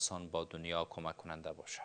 با دنیا کمک کننده باشه.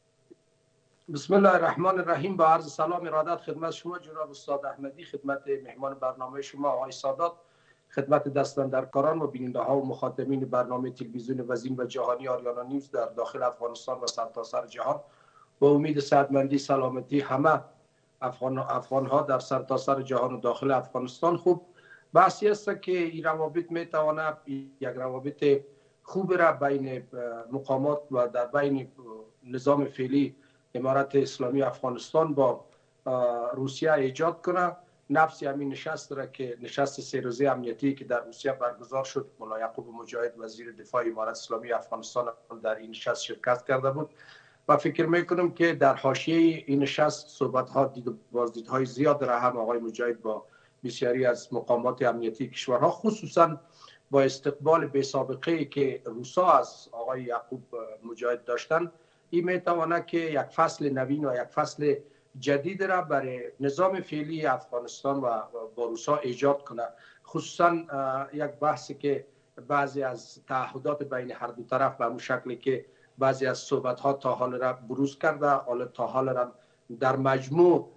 بسم الله الرحمن الرحیم. با عرض سلام ارادت خدمت شما جناب استاد احمدی، خدمت مهمان برنامه شما آقای سادات، خدمت دستاندرکاران و بیننده ها و مخاطبین برنامه تلویزیون وزین و جهانی آریانا نیوز در داخل افغانستان و سرتاسر جهان، با امید صحتمندی سلامتی همه افغان ها در سرتاسر جهان و داخل افغانستان. خوب بحثی است که این روابط میتواند یک روابط خوب را بین مقامات و در بین نظام فعلی امارت اسلامی افغانستان با روسیه ایجاد کنه. نفس همین نشست را که نشست 3 روزه امنیتی که در روسیه برگزار شد، ملا یعقوب مجاهد وزیر دفاع امارت اسلامی افغانستان در این نشست شرکت کرده بود و فکر میکنم که در حاشیه این نشست صحبت ها دید و بازدیدهای زیاد را هم آقای مجاهد با بسیاری از مقامات امنیتی کشورها، خصوصا با استقبال بی سابقه که روسا از آقای یعقوب مجاهد داشتن، این میتواند که یک فصل نوین و یک فصل جدید را برای نظام فعلی افغانستان و با روسا ایجاد کنه. خصوصا یک بحثی که بعضی از تعهدات بین هر دو طرف به همون شکلی که بعضی از صحبت ها تا حال را بروز کرده، حالا تا حال را در مجموع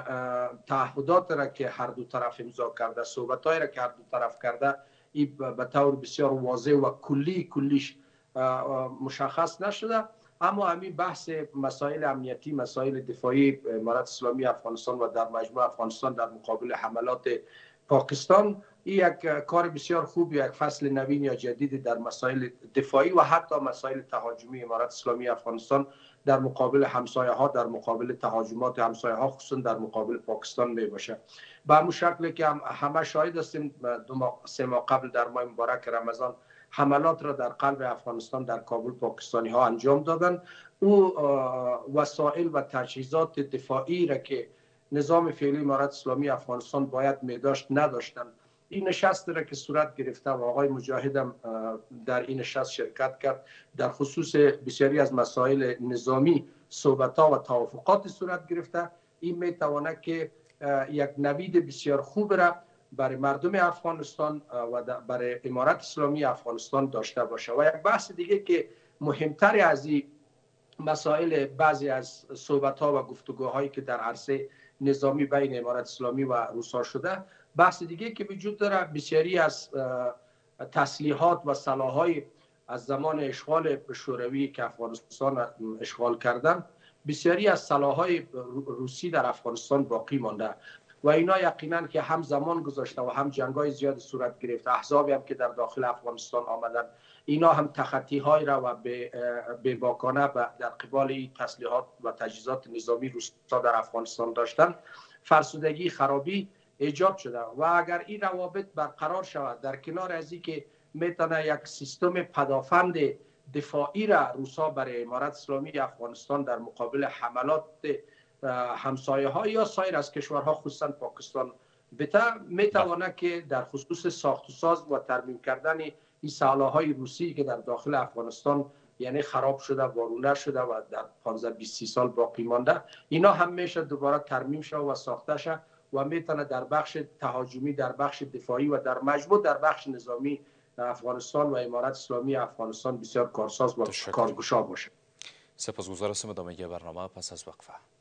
تعهدات را که هر دو طرف امضا کرده، صحبت های را که هر دو طرف کرده، این به طور بسیار واضح و کلیش مشخص نشده. اما همین بحث مسائل امنیتی، مسائل دفاعی امارت اسلامی افغانستان و در مجموع افغانستان در مقابل حملات پاکستان، این یک کار بسیار خوب، یک فصل نوین یا جدید در مسائل دفاعی و حتی مسائل تهاجمی امارت اسلامی افغانستان در مقابل همسایه ها، در مقابل تهاجمات همسایه ها، خصوصا در مقابل پاکستان می باشه. به همون شکل که همه شاهد هستیم 2-3 ماه قبل در ماه مبارک رمضان حملات را در قلب افغانستان در کابل پاکستانی ها انجام دادن. او وسایل و تجهیزات دفاعی را که نظام فعلی امارت اسلامی افغانستان باید می داشت نداشتن. این نشست را که صورت گرفته و آقای مجاهدم در این نشست شرکت کرد، در خصوص بسیاری از مسائل نظامی صحبت‌ها و توافقات صورت گرفته، این می تواند که یک نوید بسیار خوب را برای مردم افغانستان و برای امارت اسلامی افغانستان داشته باشه. و یک بحث دیگه که مهمتر از این مسائل بعضی از صحبت‌ها و گفتگوهایی که در عرصه نظامی بین امارت اسلامی و روسا شده، بحث دیگه که وجود داره، بسیاری از تسلیحات و سلاح‌های از زمان اشغال شوروی که افغانستان اشغال کردن، بسیاری از سلاح‌های روسی در افغانستان باقی مانده و اینا یقینا که هم زمان گذاشته و هم جنگ‌های زیاد صورت گرفت، احزابی هم که در داخل افغانستان آمدن، اینا هم تخطی‌های را و بی‌باکانه در قبال این تسلیحات و تجهیزات نظامی روسا در افغانستان داشتن، فرسودگی، خرابی ایجاد شده. و اگر این روابط برقرار شود، در کنار از این که میتونه یک سیستم پدافند دفاعی را روسا برای امارت اسلامی افغانستان در مقابل حملات همسایه ها یا سایر از کشورها خصوصا پاکستان بته، میتواند که در خصوص ساخت و ساز و ترمیم کردن این سلاح‌های روسی که در داخل افغانستان یعنی خراب شده، وارونه شده و در 15-20 سال باقی مانده، اینا هم میشه دوباره ترمیم شد و ساخته شد و میتونه در بخش تهاجمی، در بخش دفاعی و در مجموع در بخش نظامی افغانستان و امارت اسلامی افغانستان بسیار کارساز و کارگشا باشه. سپاسگزار هستم. ادامه برنامه پس از وقفه.